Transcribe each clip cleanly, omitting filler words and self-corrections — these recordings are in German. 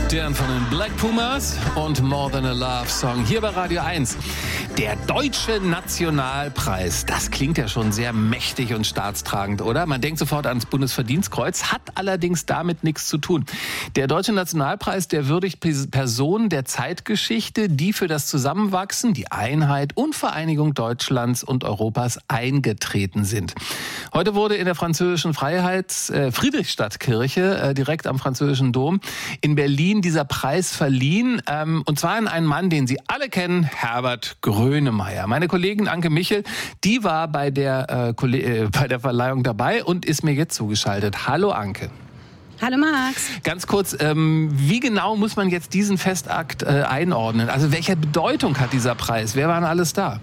Stern von den Black Pumas und More Than a Love Song hier bei Radio 1. Der Deutsche Nationalpreis, das klingt ja schon sehr mächtig und staatstragend, oder? Man denkt sofort ans Bundesverdienstkreuz, hat allerdings damit nichts zu tun. Der Deutsche Nationalpreis, der würdigt Personen der Zeitgeschichte, die für das Zusammenwachsen, die Einheit und Vereinigung Deutschlands und Europas eingetreten sind. Heute wurde in der französischen Friedrichstadtkirche, direkt am französischen Dom, in Berlin dieser Preis verliehen. Und zwar an einen Mann, den Sie alle kennen, Herbert Grönemeyer. Meine Kollegin Anke Michel, die war bei der Verleihung dabei und ist mir jetzt zugeschaltet. Hallo Anke. Hallo Max. Ganz kurz, wie genau muss man jetzt diesen Festakt einordnen? Also welche Bedeutung hat dieser Preis? Wer waren alles da?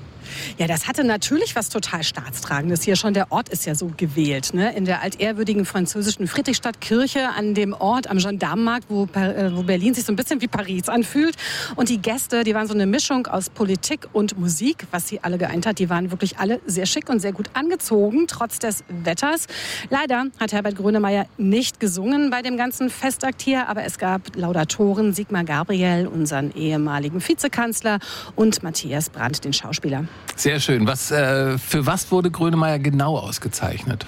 Ja, das hatte natürlich was total Staatstragendes hier schon. Der Ort ist ja so gewählt, ne? In der altehrwürdigen französischen Friedrichstadtkirche, an dem Ort am Gendarmenmarkt, wo Berlin sich so ein bisschen wie Paris anfühlt. Und die Gäste, die waren so eine Mischung aus Politik und Musik, was sie alle geeint hat. Die waren wirklich alle sehr schick und sehr gut angezogen, trotz des Wetters. Leider hat Herbert Grönemeyer nicht gesungen bei dem ganzen Festakt hier, aber es gab Laudatoren, Sigmar Gabriel, unseren ehemaligen Vizekanzler, und Matthias Brandt, den Schauspieler. Sehr schön. Für was wurde Grönemeyer genau ausgezeichnet?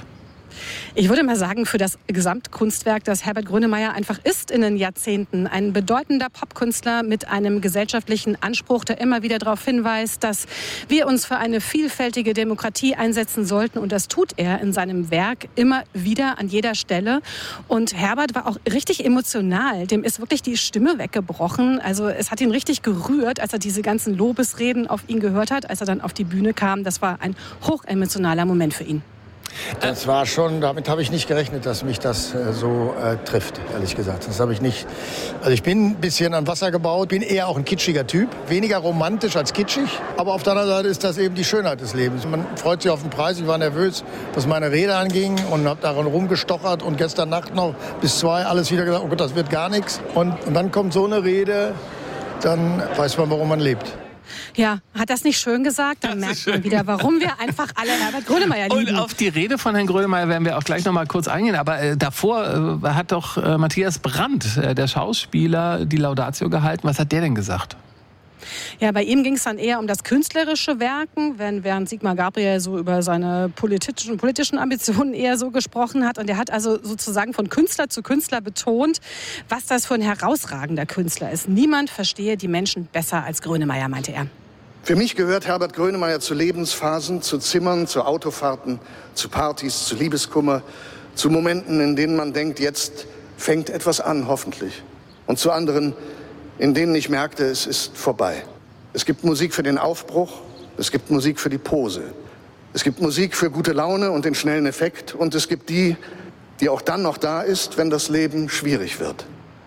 Ich würde mal sagen, für das Gesamtkunstwerk, das Herbert Grönemeyer einfach ist in den Jahrzehnten. Ein bedeutender Popkünstler mit einem gesellschaftlichen Anspruch, der immer wieder darauf hinweist, dass wir uns für eine vielfältige Demokratie einsetzen sollten. Und das tut er in seinem Werk immer wieder an jeder Stelle. Und Herbert war auch richtig emotional. Dem ist wirklich die Stimme weggebrochen. Also es hat ihn richtig gerührt, als er diese ganzen Lobesreden auf ihn gehört hat, als er dann auf die Bühne kam. Das war ein hochemotionaler Moment für ihn. Das war schon, damit habe ich nicht gerechnet, dass mich das so trifft, ehrlich gesagt. Das habe ich nicht. Also ich bin ein bisschen an Wasser gebaut, bin eher auch ein kitschiger Typ. Weniger romantisch als kitschig. Aber auf der anderen Seite ist das eben die Schönheit des Lebens. Man freut sich auf den Preis. Ich war nervös, was meine Rede anging, und habe daran rumgestochert. Und gestern Nacht noch bis 2 alles wieder gesagt, oh Gott, das wird gar nichts. Und dann kommt so eine Rede, dann weiß man, warum man lebt. Ja, hat das nicht schön gesagt? Dann merkt man wieder, warum wir einfach alle Herbert Grönemeyer lieben. Und auf die Rede von Herrn Grönemeyer werden wir auch gleich noch mal kurz eingehen. Aber davor hat doch Matthias Brandt, der Schauspieler, die Laudatio gehalten. Was hat der denn gesagt? Ja, bei ihm ging es dann eher um das künstlerische Werken, während Sigmar Gabriel so über seine politischen Ambitionen eher so gesprochen hat. Und er hat also sozusagen von Künstler zu Künstler betont, was das für ein herausragender Künstler ist. Niemand verstehe die Menschen besser als Grönemeyer, meinte er. Für mich gehört Herbert Grönemeyer zu Lebensphasen, zu Zimmern, zu Autofahrten, zu Partys, zu Liebeskummer, zu Momenten, in denen man denkt, jetzt fängt etwas an, hoffentlich. Und zu anderen, in denen ich merkte, es ist vorbei. Es gibt Musik für den Aufbruch, es gibt Musik für die Pose. Es gibt Musik für gute Laune und den schnellen Effekt. Und es gibt die auch dann noch da ist, wenn das Leben schwierig wird.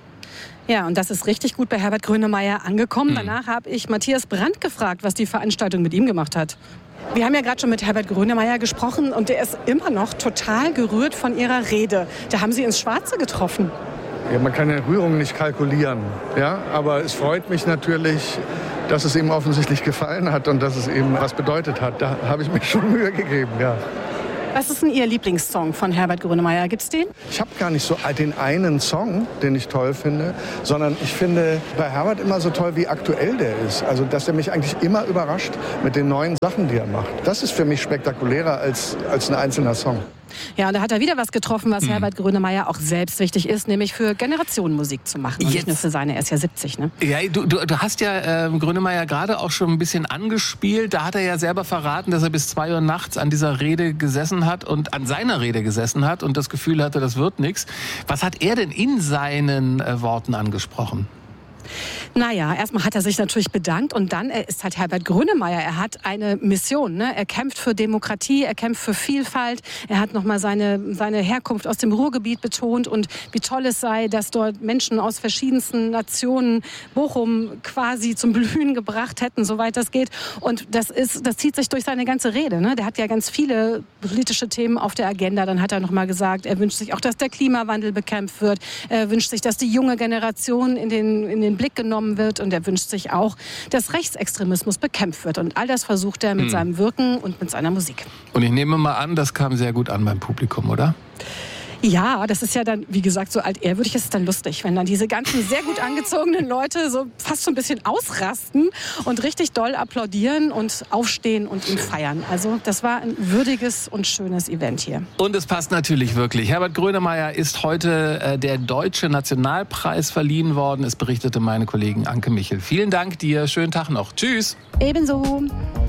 Ja, und das ist richtig gut bei Herbert Grönemeyer angekommen. Danach habe ich Matthias Brandt gefragt, was die Veranstaltung mit ihm gemacht hat. Wir haben ja gerade schon mit Herbert Grönemeyer gesprochen und der ist immer noch total gerührt von Ihrer Rede. Da haben Sie ins Schwarze getroffen. Ja, man kann ja Rührung nicht kalkulieren, ja? Aber es freut mich natürlich, dass es ihm offensichtlich gefallen hat und dass es ihm was bedeutet hat. Da habe ich mir schon Mühe gegeben, ja. Was ist denn Ihr Lieblingssong von Herbert Grönemeyer? Gibt's den? Ich habe gar nicht so den einen Song, den ich toll finde, sondern ich finde bei Herbert immer so toll, wie aktuell der ist. Also, dass er mich eigentlich immer überrascht mit den neuen Sachen, die er macht. Das ist für mich spektakulärer als ein einzelner Song. Ja, und da hat er wieder was getroffen, was Herbert Grönemeyer auch selbst wichtig ist, nämlich für Generationenmusik zu machen. Und nicht nur für seine, er ist ja 70, ne? Ja, du hast ja Grönemeyer gerade auch schon ein bisschen angespielt. Da hat er ja selber verraten, dass er bis 2 Uhr nachts an dieser Rede gesessen hat und an seiner Rede gesessen hat und das Gefühl hatte, das wird nichts. Was hat er denn in seinen Worten angesprochen? Naja, erstmal hat er sich natürlich bedankt und dann ist halt Herbert Grönemeyer. Er hat eine Mission, ne? Er kämpft für Demokratie, er kämpft für Vielfalt. Er hat nochmal seine Herkunft aus dem Ruhrgebiet betont und wie toll es sei, dass dort Menschen aus verschiedensten Nationen Bochum quasi zum Blühen gebracht hätten, soweit das geht. Und das zieht sich durch seine ganze Rede, ne? Der hat ja ganz viele politische Themen auf der Agenda. Dann hat er nochmal gesagt, er wünscht sich auch, dass der Klimawandel bekämpft wird. Er wünscht sich, dass die junge Generation in den Blick genommen wird und er wünscht sich auch, dass Rechtsextremismus bekämpft wird. Und all das versucht er mit seinem Wirken und mit seiner Musik. Und ich nehme mal an, das kam sehr gut an beim Publikum, oder? Ja, das ist ja dann, wie gesagt, so altehrwürdig ist es dann lustig, wenn dann diese ganzen sehr gut angezogenen Leute so fast so ein bisschen ausrasten und richtig doll applaudieren und aufstehen und ihn feiern. Also das war ein würdiges und schönes Event hier. Und es passt natürlich wirklich. Herbert Grönemeyer ist heute der Deutsche Nationalpreis verliehen worden. Es berichtete meine Kollegin Anke Michel. Vielen Dank dir. Schönen Tag noch. Tschüss. Ebenso.